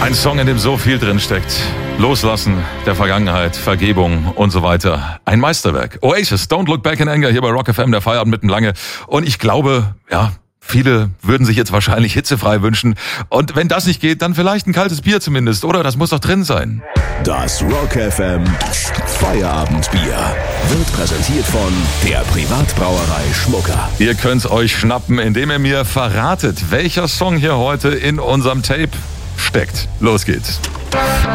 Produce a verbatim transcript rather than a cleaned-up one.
Ein Song, in dem so viel drin steckt. Loslassen der Vergangenheit, Vergebung und so weiter. Ein Meisterwerk. Oasis, Don't Look Back in Anger, hier bei Rock F M, der Feierabend mitten lange. Und ich glaube, ja, viele würden sich jetzt wahrscheinlich hitzefrei wünschen. Und wenn das nicht geht, dann vielleicht ein kaltes Bier zumindest, oder? Das muss doch drin sein. Das Rock F M Feierabendbier wird präsentiert von der Privatbrauerei Schmucker. Ihr könnt's euch schnappen, indem ihr mir verratet, welcher Song hier heute in unserem Tape steckt. Los geht's.